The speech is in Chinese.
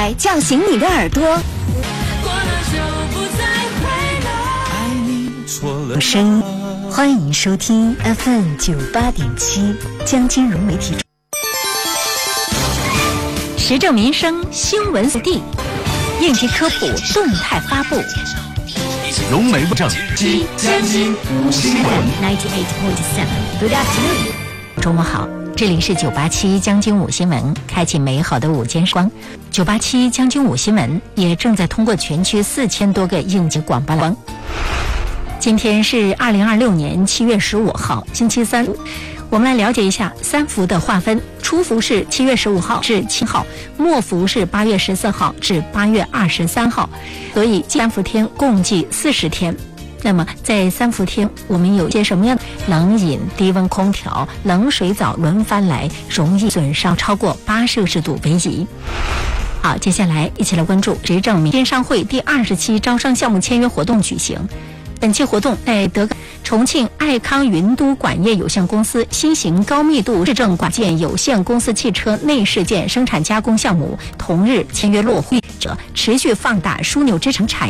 台叫醒你的耳朵，有声音，欢迎收听 FM 98.7江金融媒体。时政民生新闻速递，应急科普动态发布。 融媒不正之江金五新闻 98.7 Good afternoon， 周末好，这里是987江金五新闻，开启美好的午间时光。987江金五新闻也正在通过全区4000多个应急广播栏。今天是2026年7月15号，星期三。我们来了解一下三伏的划分，初伏是7月15号至7号，末伏是8月14号至8月23号，所以三伏天共计40天。那么在三伏天，我们有些什么样的冷饮、低温空调、冷水澡轮番来，容易损伤超过8摄氏度为宜。好，接下来一起来关注执政民间商会第20期招商项目签约活动举行。本期活动在重庆爱康云都管业有限公司新型高密度市政管件有限公司汽车内饰件生产加工项目同日签约落户者，持续放大枢纽支撑产业